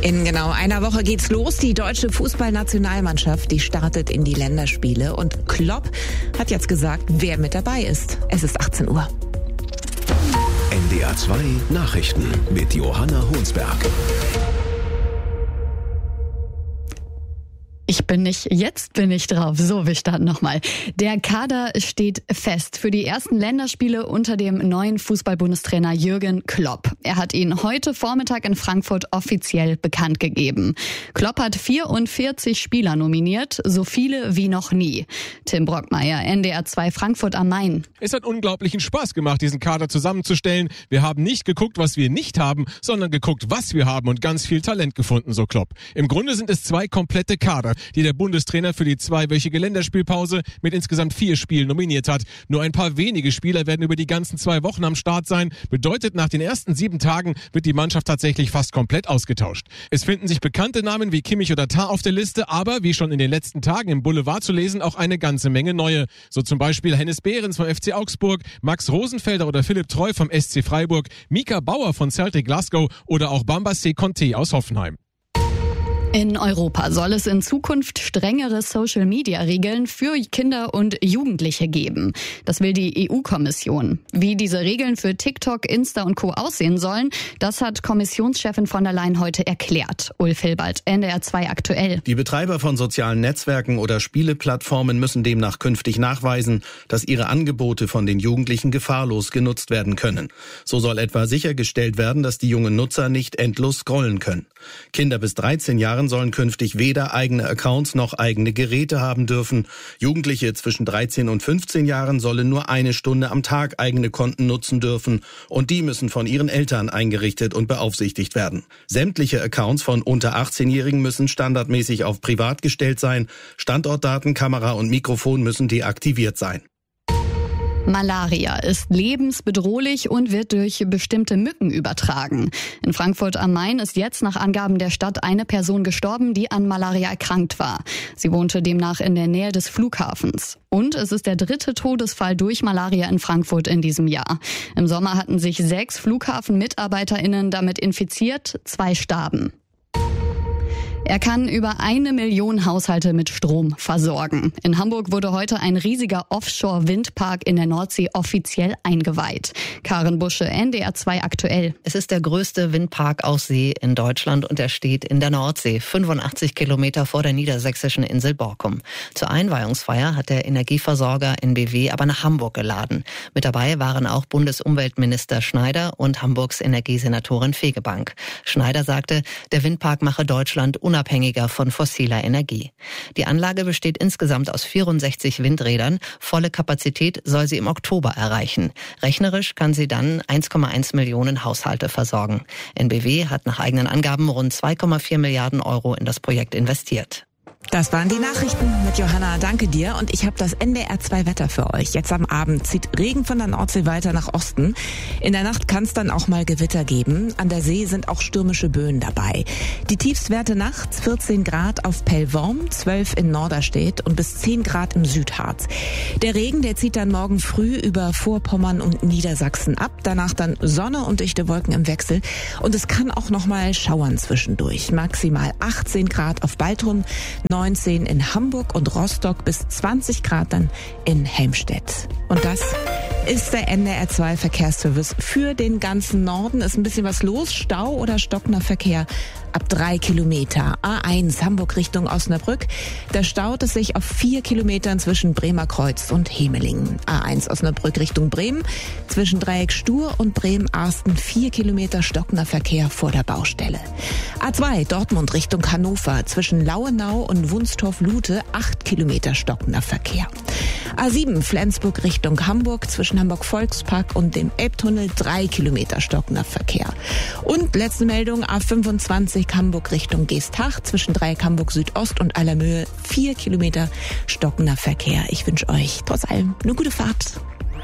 In genau einer Woche geht's los. Die deutsche Fußballnationalmannschaft, die startet in die Länderspiele. Und Klopp hat jetzt gesagt, wer mit dabei ist. Es ist 18 Uhr. NDR 2 Nachrichten mit Johanna Honsberg. Jetzt bin ich drauf. So, wir starten nochmal. Der Kader steht fest für die ersten Länderspiele unter dem neuen Fußball-Bundestrainer Jürgen Klopp. Er hat ihn heute Vormittag in Frankfurt offiziell bekannt gegeben. Klopp hat 44 Spieler nominiert, so viele wie noch nie. Tim Brockmeier, NDR 2 Frankfurt am Main. Es hat unglaublichen Spaß gemacht, diesen Kader zusammenzustellen. Wir haben nicht geguckt, was wir nicht haben, sondern geguckt, was wir haben und ganz viel Talent gefunden, so Klopp. Im Grunde sind es 2 komplette Kader, die der Bundestrainer für die 2-wöchige Länderspielpause mit insgesamt 4 Spielen nominiert hat. Nur ein paar wenige Spieler werden über die ganzen 2 Wochen am Start sein. Bedeutet, nach den ersten 7 Tagen wird die Mannschaft tatsächlich fast komplett ausgetauscht. Es finden sich bekannte Namen wie Kimmich oder Tah auf der Liste, aber wie schon in den letzten Tagen im Boulevard zu lesen, auch eine ganze Menge neue. So zum Beispiel Hennes Behrens vom FC Augsburg, Max Rosenfelder oder Philipp Treu vom SC Freiburg, Mika Bauer von Celtic Glasgow oder auch Bambace Conte aus Hoffenheim. In Europa soll es in Zukunft strengere Social-Media-Regeln für Kinder und Jugendliche geben. Das will die EU-Kommission. Wie diese Regeln für TikTok, Insta und Co. aussehen sollen, das hat Kommissionschefin von der Leyen heute erklärt. Ulf Hilbert, NDR 2 aktuell. Die Betreiber von sozialen Netzwerken oder Spieleplattformen müssen demnach künftig nachweisen, dass ihre Angebote von den Jugendlichen gefahrlos genutzt werden können. So soll etwa sichergestellt werden, dass die jungen Nutzer nicht endlos scrollen können. Kinder bis 13 Jahren sollen künftig weder eigene Accounts noch eigene Geräte haben dürfen. Jugendliche zwischen 13 und 15 Jahren sollen nur 1 Stunde am Tag eigene Konten nutzen dürfen und die müssen von ihren Eltern eingerichtet und beaufsichtigt werden. Sämtliche Accounts von unter 18-Jährigen müssen standardmäßig auf privat gestellt sein. Standortdaten, Kamera und Mikrofon müssen deaktiviert sein. Malaria ist lebensbedrohlich und wird durch bestimmte Mücken übertragen. In Frankfurt am Main ist jetzt nach Angaben der Stadt eine Person gestorben, die an Malaria erkrankt war. Sie wohnte demnach in der Nähe des Flughafens. Und es ist der 3. Todesfall durch Malaria in Frankfurt in diesem Jahr. Im Sommer hatten sich 6 FlughafenmitarbeiterInnen damit infiziert, 2 starben. Er kann über 1 Million Haushalte mit Strom versorgen. In Hamburg wurde heute ein riesiger Offshore-Windpark in der Nordsee offiziell eingeweiht. Karin Busche, NDR 2 aktuell. Es ist der größte Windpark aus See in Deutschland und er steht in der Nordsee, 85 Kilometer vor der niedersächsischen Insel Borkum. Zur Einweihungsfeier hat der Energieversorger NBW aber nach Hamburg geladen. Mit dabei waren auch Bundesumweltminister Schneider und Hamburgs Energiesenatorin Fegebank. Schneider sagte, der Windpark mache Deutschland unabhängiger von fossiler Energie. Die Anlage besteht insgesamt aus 64 Windrädern. Volle Kapazität soll sie im Oktober erreichen. Rechnerisch kann sie dann 1,1 Millionen Haushalte versorgen. NBW hat nach eigenen Angaben rund 2,4 Milliarden Euro in das Projekt investiert. Das waren die Nachrichten mit Johanna. Danke dir. Und ich habe das NDR 2 Wetter für euch. Jetzt am Abend zieht Regen von der Nordsee weiter nach Osten. In der Nacht kann es dann auch mal Gewitter geben. An der See sind auch stürmische Böen dabei. Die Tiefstwerte nachts 14 Grad auf Pellworm, 12 in Norderstedt und bis 10 Grad im Südharz. Der Regen, der zieht dann morgen früh über Vorpommern und Niedersachsen ab. Danach dann Sonne und dichte Wolken im Wechsel. Und es kann auch noch mal schauern zwischendurch. Maximal 18 Grad auf Baltrum, 19 in Hamburg und Rostock bis 20 Grad dann in Helmstedt. Und das ist der NDR 2 Verkehrsservice für den ganzen Norden. Ist ein bisschen was los, Stau oder stockender Verkehr ab 3 Kilometer. A1 Hamburg Richtung Osnabrück. Da staut es sich auf 4 Kilometern zwischen Bremer Kreuz und Hemelingen. A1 Osnabrück Richtung Bremen. Zwischen Dreieck Stur und Bremen-Arsten 4 Kilometer stockender Verkehr vor der Baustelle. A2 Dortmund Richtung Hannover. Zwischen Lauenau und Wunstorf-Lute 8 Kilometer stockender Verkehr. A7 Flensburg Richtung Hamburg. Zwischen Hamburg-Volkspark und dem Elbtunnel 3 Kilometer stockender Verkehr. Und letzte Meldung A25 Hamburg Richtung Geestach, zwischen Dreieck Hamburg Südost und Allermöhe 4 Kilometer stockender Verkehr. Ich wünsche euch trotz allem eine gute Fahrt.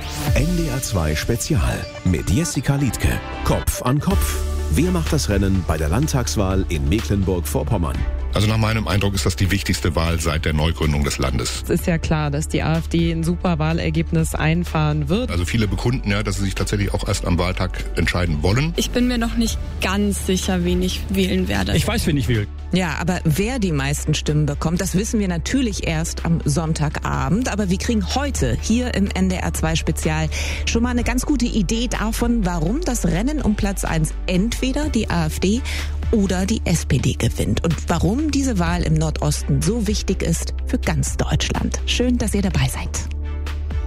NDR 2 Spezial mit Jessica Liedtke. Kopf an Kopf. Wer macht das Rennen bei der Landtagswahl in Mecklenburg-Vorpommern? Also nach meinem Eindruck ist das die wichtigste Wahl seit der Neugründung des Landes. Es ist ja klar, dass die AfD ein super Wahlergebnis einfahren wird. Also viele bekunden ja, dass sie sich tatsächlich auch erst am Wahltag entscheiden wollen. Ich bin mir noch nicht ganz sicher, wen ich wählen werde. Ich weiß, wen ich wähle. Ja, aber wer die meisten Stimmen bekommt, das wissen wir natürlich erst am Sonntagabend. Aber wir kriegen heute hier im NDR 2 Spezial schon mal eine ganz gute Idee davon, warum das Rennen um Platz 1 entweder die AfD oder die SPD gewinnt und warum diese Wahl im Nordosten so wichtig ist für ganz Deutschland. Schön, dass ihr dabei seid.